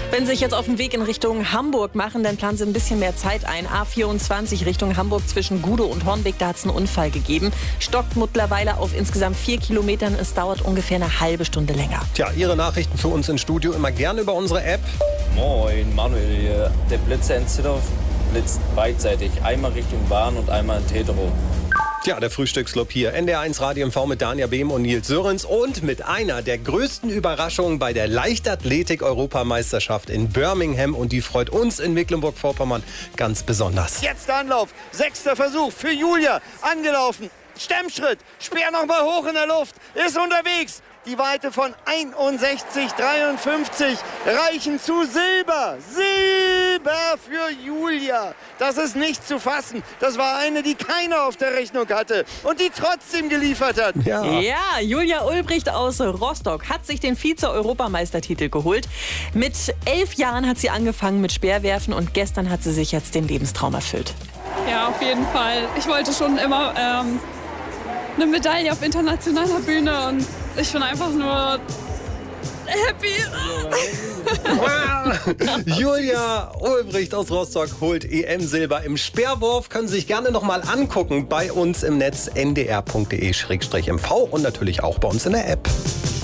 Wenn Sie sich jetzt auf den Weg in Richtung Hamburg machen, dann planen Sie ein bisschen mehr Zeit ein. A24 Richtung Hamburg zwischen Gudow und Hornbeck, da hat es einen Unfall gegeben. Stockt mittlerweile auf insgesamt 4 Kilometern. Es dauert ungefähr eine halbe Stunde länger. Tja, Ihre Nachrichten für uns ins Studio immer gerne über unsere App. Moin, Manuel hier. Der Blitzer in Zittau blitzt beidseitig. Einmal Richtung Bahn und einmal in Tetero. Tja, der Frühstückslob hier. NDR1 Radio MV mit Danja Behm und Nils Sörens und mit einer der größten Überraschungen bei der Leichtathletik-Europameisterschaft in Birmingham. Und die freut uns in Mecklenburg-Vorpommern ganz besonders. Jetzt der Anlauf. 6. Versuch für Julia. Angelaufen. Stemmschritt. Speer nochmal hoch in der Luft. Ist unterwegs. Die Weite von 61,53 reichen zu Silber. Silber für Julia. Das ist nicht zu fassen. Das war eine, die keiner auf der Rechnung hatte und die trotzdem geliefert hat. Ja, Julia Ulbricht aus Rostock hat sich den Vize-Europameistertitel geholt. Mit 11 Jahren hat sie angefangen mit Speerwerfen und gestern hat sie sich jetzt den Lebenstraum erfüllt. Ja, auf jeden Fall. Ich wollte schon immer eine Medaille auf internationaler Bühne und ich bin einfach nur happy. Julia Ulbricht aus Rostock holt EM-Silber im Speerwurf. Können Sie sich gerne noch mal angucken bei uns im Netz ndr.de/mv und natürlich auch bei uns in der App.